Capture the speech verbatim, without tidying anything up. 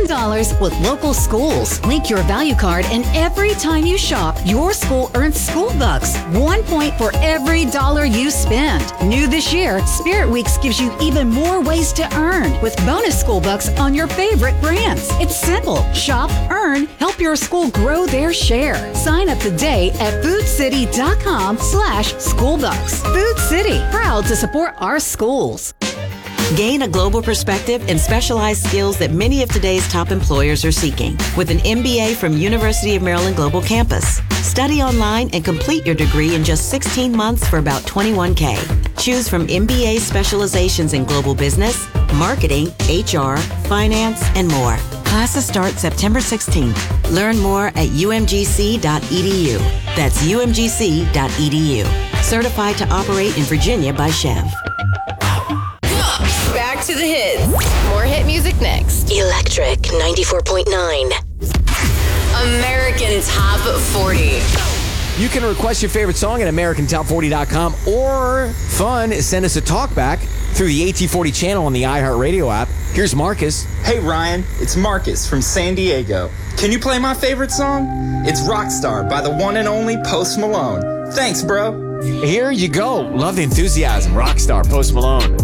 ten dollars with local schools. Link your value card, and every time you shop, your school earns school bucks. One point for every dollar you spend. New this year, Spirit Weeks gives you even more ways to earn with bonus school bucks on your favorite brands. It's simple. Shop, earn, help your school grow their share. Sign up today at foodcity.com slash schoolbucks. Food City, proud to support our schools. Gain a global perspective and specialized skills that many of today's top employers are seeking with an M B A from University of Maryland Global Campus. Study online and complete your degree in just sixteen months for about twenty-one K. Choose from M B A specializations in global business, marketing, H R, finance, and more. Classes start September sixteenth. Learn more at u m g c dot e d u. That's u m g c dot e d u. Certified to operate in Virginia by Chev. Back to the hits. More hit music next. Electric ninety-four point nine. American Top forty. You can request your favorite song at american top forty dot com, or fun, send us a talkback through the A T forty channel on the iHeartRadio app. Here's Marcus. Hey Ryan, it's Marcus from San Diego. Can you play my favorite song? It's Rockstar by the one and only Post Malone. Thanks, bro. Here you go. Love the enthusiasm. Rockstar, Post Malone.